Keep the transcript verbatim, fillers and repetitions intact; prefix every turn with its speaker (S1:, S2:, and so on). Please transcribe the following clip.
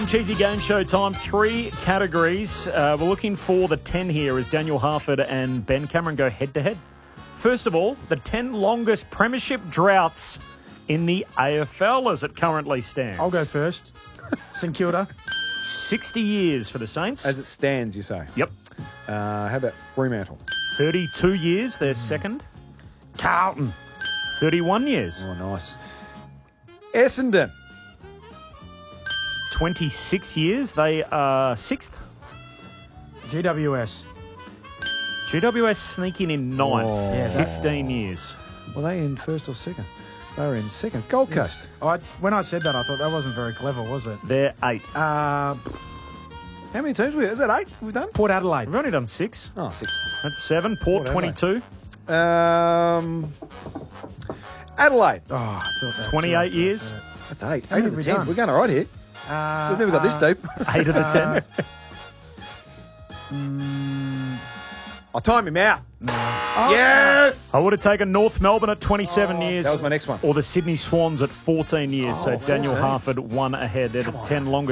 S1: Cheesy game show time. Three categories. Uh, we're looking for the ten here as Daniel Harford and Ben Cameron go head-to-head. First of all, the ten longest premiership droughts in the A F L as it currently stands.
S2: I'll go first. St Kilda.
S1: sixty years for the Saints.
S3: As it stands, you say?
S1: Yep.
S3: Uh, how about Fremantle?
S1: thirty-two years, they're second.
S2: Carlton.
S1: thirty-one years.
S3: Oh, nice. Essendon.
S1: twenty-six years, they are sixth.
S2: G W S.
S1: G W S sneaking in ninth,
S3: Oh.
S2: Yeah, that-
S1: fifteen years.
S3: Were they in first or second? They were in second. Gold Coast.
S2: I, when I said that, I thought that wasn't very clever, was it?
S1: They're eighth.
S2: Uh,
S3: How many teams were Is that eight we've done?
S2: Port Adelaide.
S1: We've only done six.
S3: Oh, six.
S1: That's seven. Port,
S3: What are they?
S1: twenty-two.
S3: Um, Adelaide.
S2: Oh, I thought that
S1: twenty-eight years.
S3: That's eight.
S2: How
S3: Eight
S2: many
S3: of the
S2: have we
S3: ten.
S2: done?
S3: We're going all right here.
S2: Uh,
S3: We've never got this
S2: uh,
S3: deep.
S1: Eight of the ten.
S3: I'll time him out.
S2: Oh,
S3: Yes!
S1: I would have taken North Melbourne at twenty-seven years.
S3: That was my next one.
S1: Or the Sydney Swans at fourteen years. so
S3: Oh,
S1: Daniel
S3: fourteen.
S1: Harford one ahead. They're the ten longest.